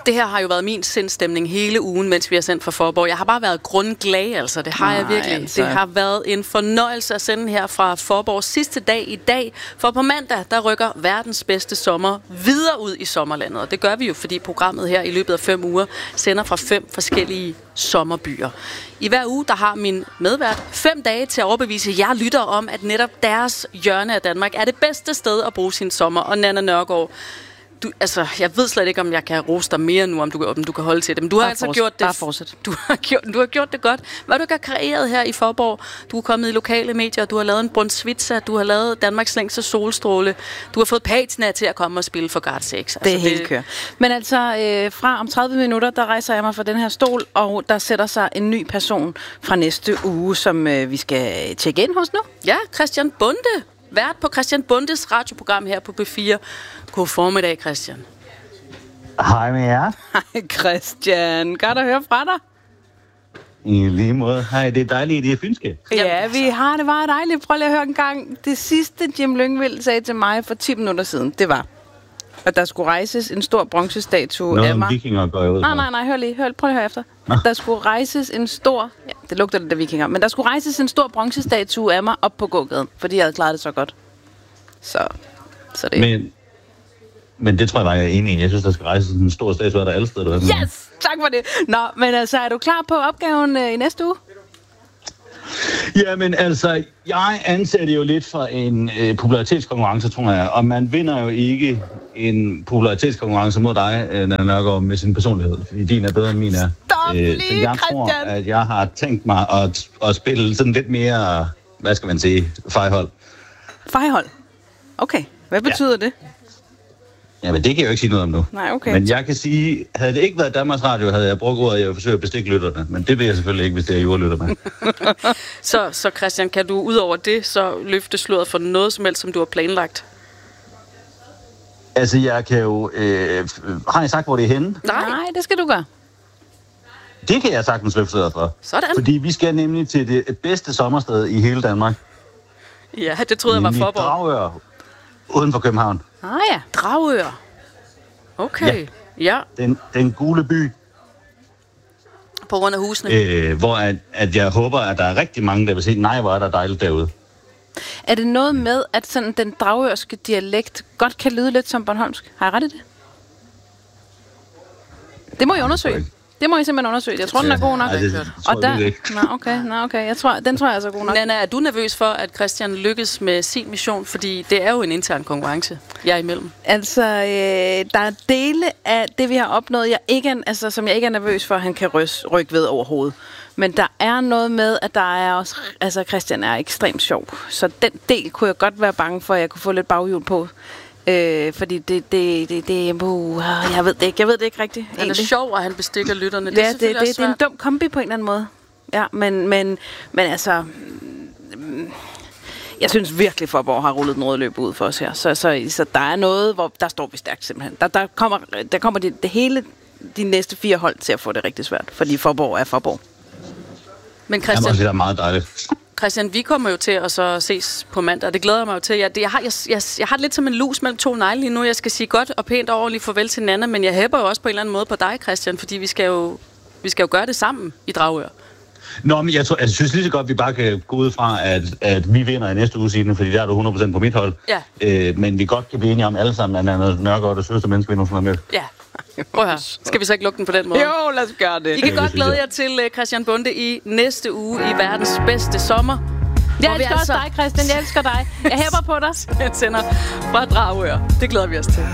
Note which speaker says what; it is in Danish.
Speaker 1: Det her har jo været min sindstemning hele ugen, mens vi har sendt fra Faaborg. Jeg har bare været grundglad, altså. Det har jeg virkelig. Altså. Det har været en fornøjelse at sende her fra Faaborgs sidste dag i dag. For på mandag, der rykker verdens bedste sommer videre ud i sommerlandet. Og det gør vi jo, fordi programmet her i løbet af 5 uger sender fra 5 forskellige sommerbyer. I hver uge, der har min medvært 5 dage til at overbevise jer lytter om, at netop deres hjørne af Danmark er det bedste sted at bruge sin sommer. Og Nanna Nørgaard, jeg ved slet ikke, om jeg kan rose dig mere nu, om du kan holde til det. Men du har altså gjort det. Du har gjort det godt. Hvad du har kreeret her i Faaborg? Du er kommet i lokale medier, du har lavet en Brunsvitsa, du har lavet Danmarks længste solstråle, du har fået Patina til at komme og spille for God 6.
Speaker 2: Det er helt kør. Men altså, fra om 30 minutter, der rejser jeg mig fra den her stol, og der sætter sig en ny person fra næste uge, som vi skal tjekke ind hos nu.
Speaker 1: Ja, Christian Bonde. Vært på Christian Bondes radioprogram her på B4. God formiddag, Christian.
Speaker 3: Hej med jer.
Speaker 2: Hej, Christian. Godt at høre fra dig.
Speaker 3: I lige måde. Hej, det er dejligt, det er fynske.
Speaker 2: Ja, vi har det bare dejligt. Prøv lige at høre en gang. Det sidste, Jim Lyngvild sagde til mig for 10 minutter siden, det var, at der skulle rejses en stor bronzestatue af mig.
Speaker 3: Vikinger går jeg ud.
Speaker 2: Nej, hør lige. Prøv lige at høre efter. Der skulle rejses en stor... Ja, det lugter lidt af vikinger. Men der skulle rejses en stor bronzestatue af mig op på gågaden, fordi jeg havde klaret det så godt. Så det...
Speaker 3: Men det tror jeg, jeg er enig i. Jeg synes, der skal rejses en stor statue af dig alle steder.
Speaker 2: Yes! Tak for det. Nå, men altså, er du klar på opgaven i næste uge?
Speaker 3: Jamen altså, jeg anser det jo lidt for en popularitetskonkurrence, tror jeg. Og man vinder jo ikke en popularitetskonkurrence mod dig, Nanna Nørgaard, med sin personlighed. Fordi din er bedre end min er.
Speaker 2: Stop lige,
Speaker 3: så jeg tror, at jeg har tænkt mig at spille sådan lidt mere, hvad skal man sige, fejhold.
Speaker 2: Fejhold? Okay. Hvad betyder det?
Speaker 3: Jamen, det kan jeg jo ikke sige noget om nu.
Speaker 2: Nej, okay.
Speaker 3: Men jeg kan sige, havde det ikke været Danmarks Radio, havde jeg brugt ordet, jeg vil forsøge at bestikke lytterne. Men det vil jeg selvfølgelig ikke, hvis det er jordlytter med.
Speaker 1: Så Christian, kan du ud over det, så løfte sløret for noget som helst, som du har planlagt?
Speaker 3: Altså, jeg kan jo... har I sagt, hvor det er henne?
Speaker 2: Nej, det skal du gøre.
Speaker 3: Det kan jeg sagtens løfte sløret for.
Speaker 1: Sådan.
Speaker 3: Fordi vi skal nemlig til det bedste sommersted i hele Danmark.
Speaker 1: Ja, det troede jeg var Faaborg.
Speaker 3: Dragør, uden for København.
Speaker 2: Ja.
Speaker 1: Dragør. Okay, ja.
Speaker 3: Den gule by.
Speaker 1: På grund af husene.
Speaker 3: Hvor at jeg håber, at der er rigtig mange, der vil sige, nej, hvor er der dejligt derude.
Speaker 2: Er det noget med, at sådan den dragørske dialekt godt kan lyde lidt som bornholmsk? Har jeg ret i det? Det må I undersøge. Det må I simpelthen undersøge. Jeg tror, den er god nok. Okay. Den tror jeg altså er god nok.
Speaker 1: Nanna, er du nervøs for, at Christian lykkes med sin mission? Fordi det er jo en intern konkurrence, jeg imellem.
Speaker 2: Altså, der er dele af det, vi har opnået, som jeg ikke er nervøs for, at han kan rykke ved overhovedet. Men der er noget med, at der er også... Altså, Christian er ekstremt sjov. Så den del kunne jeg godt være bange for, at jeg kunne få lidt baghjul på. Fordi jeg ved det ikke rigtigt.
Speaker 1: Han er sjov, og han bestikker lytterne.
Speaker 2: Ja, det er en dum kombi på en eller anden måde. Ja, men altså... Jeg synes virkelig, Faaborg har rullet den røde løb ud for os her. Så der er noget, hvor der står vi stærkt simpelthen. Der kommer det hele, de næste 4 hold til at få det rigtig svært. Fordi Faaborg er Faaborg.
Speaker 1: Men Christian...
Speaker 3: Det er meget dejligt.
Speaker 1: Christian, vi kommer jo til at så ses på mandag, og det glæder mig jo til. Jeg har det lidt som en lus mellem 2 negle lige nu. Jeg skal sige godt og pænt overligt farvel til Nanna, men jeg hæpper jo også på en eller anden måde på dig, Christian, fordi vi skal jo gøre det sammen i Dragør.
Speaker 3: Nå, men jeg synes lige så godt, at vi bare kan gå ud fra, at vi vinder i næste uge, Signe, fordi der er du 100% på mit hold.
Speaker 1: Ja.
Speaker 3: Men vi godt kan blive enige om alle sammen, at Nanna Nørgaard er det sødeste menneske, vi nogensinde har mødt.
Speaker 1: Ja. Prøv her. Skal vi så ikke lukke den på den måde?
Speaker 2: Jo, lad os gøre det.
Speaker 1: I kan godt glæde jer til Christian Bonde i næste uge i verdens bedste sommer.
Speaker 2: Jeg elsker også dig, Christian. Jeg elsker dig. Jeg hæpper på dig.
Speaker 1: Jeg sender fra Dragør. Det glæder vi os til.